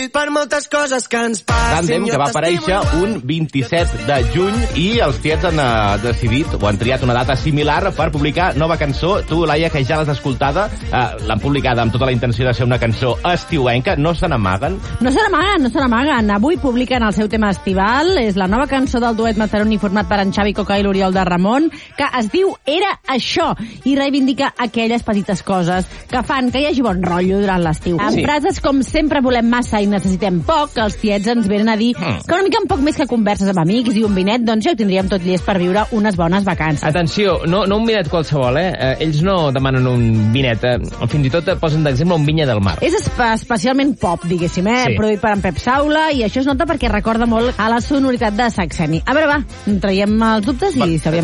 per moltes coses que ens passin. Tàndem que va aparèixer un 27 de juny i els tiets han decidit o han triat una data similar per publicar nova cançó. Tu, Laia, que ja l'has escoltada, l'han publicada amb tota la intenció de ser una cançó estiuenca. No se n'amaguen? No se n'amaguen. Avui publiquen el seu tema estival. És la nova cançó del duet Mazaroni format per en Xavi Coca i l'Oriol de Ramon, que es diu Era això, i reivindica aquelles petites coses que fan que hi hagi bon rotllo durant l'estiu. Amb frases com sempre volem massa i necessitem poc, els tiets ens venen a dir que una mica un poc més que converses amb amics i un vinet, doncs ja ho tindríem tot llest per viure unes bones vacances. Atenció, no un vinet qualsevol, ells no demanen un vinet, fins i tot posen d'exemple un Vinya del Mar. És especialment pop, diguéssim, Sí. Produït per en Pep Saula, i això es nota perquè recorda molt a la sonoritat de Saxeni. A veure, va, traiem els dubtes i sabíem